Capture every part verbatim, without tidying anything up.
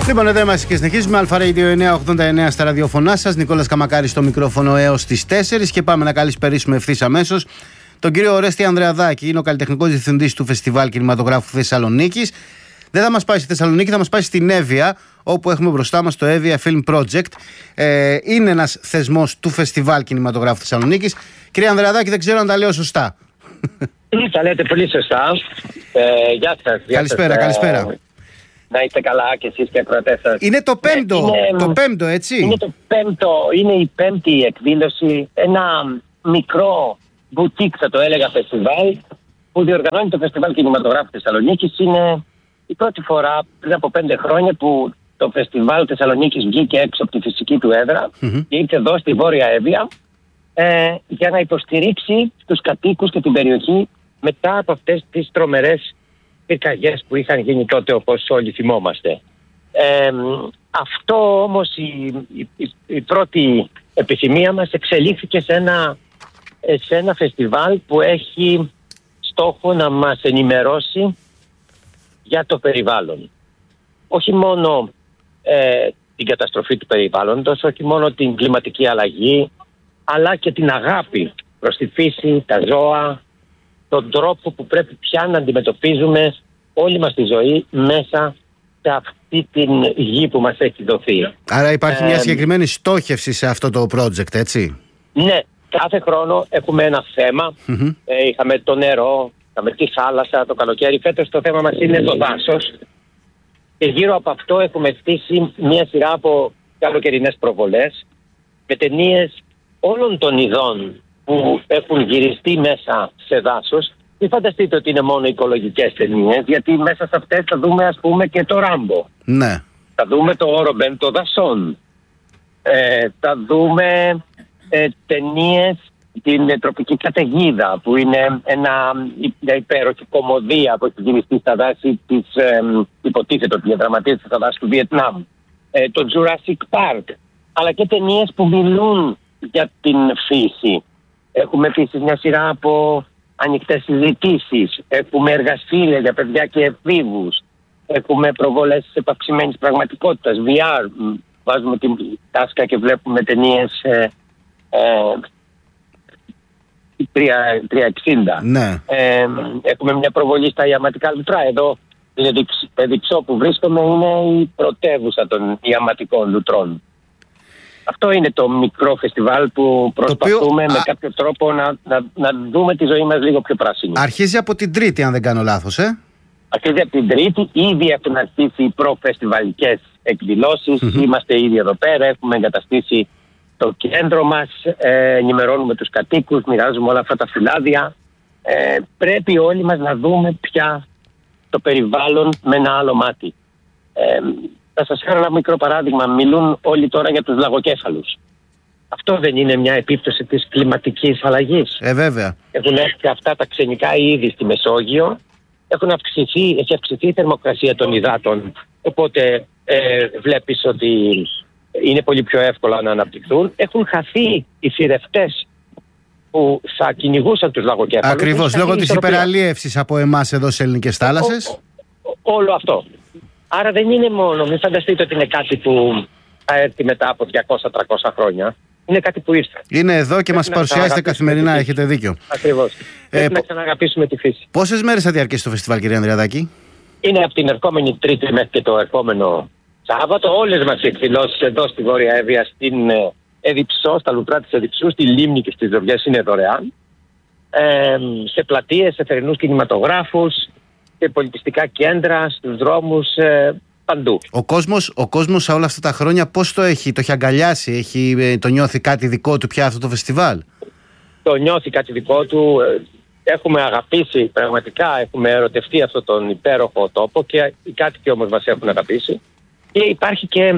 Λοιπόν, εδώ είμαστε και συνεχίζουμε. Αλφα Radio εννιακόσια ογδόντα εννέα στα ραδιοφωνά σας. Νικόλας Καμακάρης στο μικρόφωνο έως τις τέσσερις και πάμε να καλησπερίσουμε ευθύς αμέσως τον κύριο Ορέστη Ανδρεαδάκη. Είναι ο καλλιτεχνικός διευθυντής του Φεστιβάλ Κινηματογράφου Θεσσαλονίκης. Δεν θα μας πάει στη Θεσσαλονίκη, θα μας πάει στην Εύβοια, όπου έχουμε μπροστά μας το Εύβοια Film Project. Ε, είναι ένας θεσμός του Φεστιβάλ Κινηματογράφου Θεσσαλονίκης. Κύριε Ανδρεαδάκη, δεν ξέρω αν τα λέω σωστά. Τα λέτε πολύ σωστά. Ε, γεια σας. Καλησπέρα, σας, καλησπέρα. Ε, να είστε καλά και εσείς και οι ακροατές σας. Είναι το πέμπτο, είναι, το πέμπτο, έτσι. Είναι το πέμπτο, είναι η πέμπτη εκδήλωση. Ένα μικρό μπουτίκ, θα το έλεγα, φεστιβάλ που διοργανώνει το Φεστιβάλ Κινηματογράφου Θεσσαλονίκης. Είναι η πρώτη φορά πριν από πέντε χρόνια που το Φεστιβάλ Θεσσαλονίκης βγήκε έξω από τη φυσική του έδρα mm-hmm. και ήρθε εδώ στη Βόρεια Εύβοια ε, για να υποστηρίξει τους κατοίκους και την περιοχή μετά από αυτές τις τρομερές πυρκαγιές που είχαν γίνει τότε, όπως όλοι θυμόμαστε. Ε, αυτό όμως η, η, η πρώτη επιθυμία μας εξελίχθηκε σε ένα, σε ένα φεστιβάλ που έχει στόχο να μας ενημερώσει για το περιβάλλον. Όχι μόνο ε, την καταστροφή του περιβάλλοντος, όχι μόνο την κλιματική αλλαγή, αλλά και την αγάπη προς τη φύση, τα ζώα, τον τρόπο που πρέπει πια να αντιμετωπίζουμε όλη μας τη ζωή μέσα σε αυτή την γη που μας έχει δοθεί. Άρα υπάρχει ε, μια συγκεκριμένη στόχευση σε αυτό το project, έτσι. Ναι, κάθε χρόνο έχουμε ένα θέμα. Mm-hmm. Ε, είχαμε το νερό, είχαμε τη θάλασσα, το καλοκαίρι. Φέτος το θέμα μας είναι το δάσος. Και γύρω από αυτό έχουμε στήσει μια σειρά από καλοκαιρινές προβολές με ταινίες όλων των ειδών που έχουν γυριστεί μέσα σε δάσος. Μην φανταστείτε ότι είναι μόνο οικολογικές ταινίες, γιατί μέσα σε αυτές θα δούμε, ας πούμε, και το Ράμπο. Ναι. Θα δούμε το Όρομπεν των δασών. Ε, θα δούμε ε, ταινίες, την τροπική καταιγίδα, που είναι ένα, μια υπέροχη κομμωδία που έχει γυριστεί στα δάση της, ε, υποτίθεται ότι διαδραματίζεται στα δάση του Βιετνάμ. Ε, το Jurassic Park. Αλλά και ταινίες που μιλούν για την φύση. Έχουμε επίσης μια σειρά από ανοιχτές συζητήσεις. Έχουμε εργαστήρια για παιδιά και εφήβους. Έχουμε προβολές επαυξημένης πραγματικότητας, βι αρ. Βάζουμε την τάσκα και βλέπουμε ταινίες ε, ε, τριακόσια εξήντα. Ναι. Ε, έχουμε μια προβολή στα ιαματικά λουτρά. Εδώ, στην Εδιψό που βρίσκομαι, είναι η πρωτεύουσα των ιαματικών λουτρών. Αυτό είναι το μικρό φεστιβάλ που προσπαθούμε οποίο, με α... κάποιο τρόπο να, να, να δούμε τη ζωή μας λίγο πιο πράσινη. Αρχίζει από την Τρίτη, αν δεν κάνω λάθος, ε? Αρχίζει από την Τρίτη. Ήδη έχουν αρχίσει οι προφεστιβαλικές εκδηλώσεις. Mm-hmm. Είμαστε ήδη εδώ πέρα. Έχουμε εγκαταστήσει το κέντρο μας. Ε, ενημερώνουμε τους κατοίκους. Μοιράζουμε όλα αυτά τα φυλάδια. Ε, πρέπει όλοι μας να δούμε πια το περιβάλλον με ένα άλλο μάτι. Ε, Θα σας φέρω ένα μικρό παράδειγμα. Μιλούν όλοι τώρα για τους λαγοκέφαλους. Αυτό δεν είναι μια επίπτωση της κλιματικής αλλαγής? Ε, βέβαια. Έχουν έρθει αυτά τα ξενικά είδη στη Μεσόγειο. Έχουν αυξηθεί, έχει αυξηθεί η θερμοκρασία των υδάτων. Οπότε ε, βλέπεις ότι είναι πολύ πιο εύκολα να αναπτυχθούν. Έχουν χαθεί οι θηρευτές που θα κυνηγούσαν τους λαγοκέφαλους. Ακριβώς, λόγω της υπεραλίευσης από εμάς εδώ σε ελληνικές θάλασσες. Ο, ο, όλο αυτό. Άρα δεν είναι μόνο, μην φανταστείτε ότι είναι κάτι που θα έρθει μετά από διακόσια με τριακόσια χρόνια. Είναι κάτι που ήρθε. Είναι εδώ και μας παρουσιάζεται καθημερινά, έχετε δίκιο. Ακριβώς. Ε, Πρέπει να ξαναγαπήσουμε τη φύση. Πόσες μέρες θα διαρκέσει το φεστιβάλ, κύριε Ανδρεαδάκη? Είναι από την ερχόμενη Τρίτη μέχρι και το ερχόμενο Σάββατο. Όλες μας οι εκδηλώσεις εδώ στη Βόρεια Εύβοια, στην Εδιψό, στα λουτρά της Εδιψού, στη Λίμνη και στις Δωριές είναι δωρεάν. Ε, σε πλατείες, σε θερινούς κινηματογράφους, σε πολιτιστικά κέντρα, στους δρόμους, ε, παντού. Ο κόσμος, ο κόσμος όλα αυτά τα χρόνια πώς το έχει, το έχει αγκαλιάσει, έχει, το νιώθει κάτι δικό του πια αυτό το φεστιβάλ? Το νιώθει κάτι δικό του. Έχουμε αγαπήσει πραγματικά, έχουμε ερωτευτεί αυτόν τον υπέροχο τόπο και οι κάτοικοι όμως μας έχουν αγαπήσει. Και υπάρχει και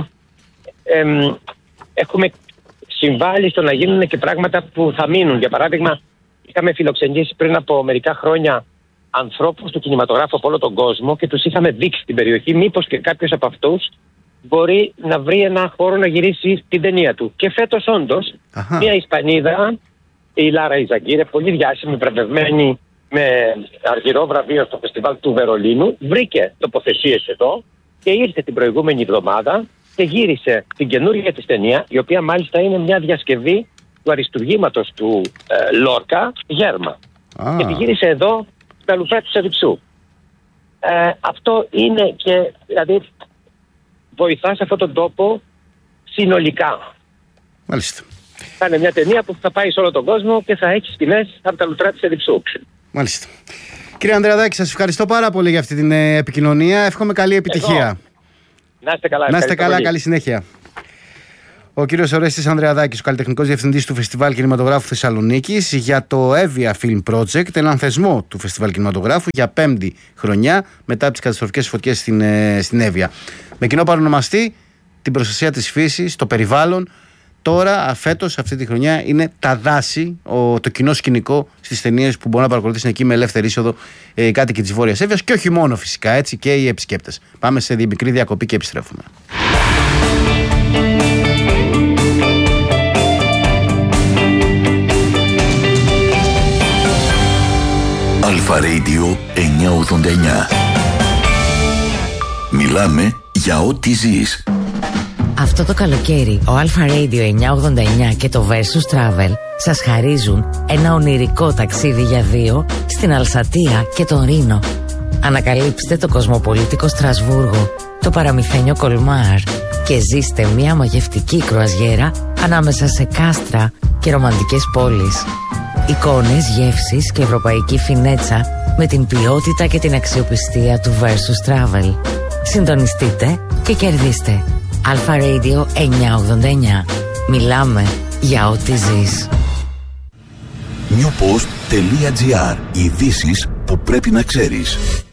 εμ, έχουμε συμβάλει στο να γίνουν και πράγματα που θα μείνουν. Για παράδειγμα, είχαμε φιλοξενήσει πριν από μερικά χρόνια ανθρώπους του κινηματογράφου από όλο τον κόσμο και τους είχαμε δείξει την περιοχή μήπως και κάποιος από αυτούς μπορεί να βρει ένα χώρο να γυρίσει την ταινία του. Και φέτος όντως μια Ισπανίδα, η Λάρα Ιζαγκύρε, πολύ διάσημη, βραβευμένη με αργυρό βραβείο στο φεστιβάλ του Βερολίνου, βρήκε τοποθεσίες εδώ και ήρθε την προηγούμενη εβδομάδα και γύρισε την καινούργια της ταινία, η οποία μάλιστα είναι μια διασκευή του αριστουργήματος του ε, Λόρκα, Γέρμα. Ah. Και τη γύρισε εδώ στα Λουφρά του Σεριψού. Ε, αυτό είναι και, δηλαδή, βοηθά σε αυτόν τον τόπο συνολικά. Μάλιστα. Θα είναι μια ταινία που θα πάει σε όλο τον κόσμο και θα έχει σκηνές από τα Λουφρά του Σεριψού. Μάλιστα. Κύριε Ανδρεαδάκη, σας ευχαριστώ πάρα πολύ για αυτή την ε, επικοινωνία. Εύχομαι καλή επιτυχία. Εγώ. Να είστε καλά. Να είστε καλά, πολύ. Καλή συνέχεια. Ο κύριος Ορέστης Ανδρεαδάκης, ο καλλιτεχνικός διευθυντής του Φεστιβάλ Κινηματογράφου Θεσσαλονίκης, για το Evia Film Project, έναν θεσμό του Φεστιβάλ Κινηματογράφου για πέμπτη χρονιά μετά από τις καταστροφικές φωτιές στην, ε, στην Evia. Με κοινό παρονομαστή την προστασία της φύσης, το περιβάλλον. Τώρα, φέτος, αυτή τη χρονιά, είναι τα δάση, ο, το κοινό σκηνικό στις ταινίες που μπορούν να παρακολουθήσουν εκεί με ελεύθερη είσοδο ε, οι κάτοικοι της Βόρειας Εύβοιας και όχι μόνο φυσικά, έτσι, και οι επισκέπτες. Πάμε σε μικρή διακοπή και επιστρέφουμε. Αλφα Radio εννιακόσια ογδόντα εννιά. Μιλάμε για ό,τι ζεις. Αυτό το καλοκαίρι, ο Αλφα Radio εννιακόσια ογδόντα εννιά και το Versus Travel σας χαρίζουν ένα ονειρικό ταξίδι για δύο στην Αλσατία και τον Ρήνο. Ανακαλύψτε το κοσμοπολίτικο Στρασβούργο, το παραμυθένιο Κολμάρ και ζήστε μια μαγευτική κρουαζιέρα ανάμεσα σε κάστρα και ρομαντικές πόλεις. Εικόνες, γεύσεις και ευρωπαϊκή φινέτσα με την ποιότητα και την αξιοπιστία του Versus Travel. Συντονιστείτε και κερδίστε. Αλφα Radio εννιακόσια ογδόντα εννιά. Μιλάμε για ό,τι ζεις. νιουποστ τελεία τζι άρ. Ειδήσεις που πρέπει να ξέρεις.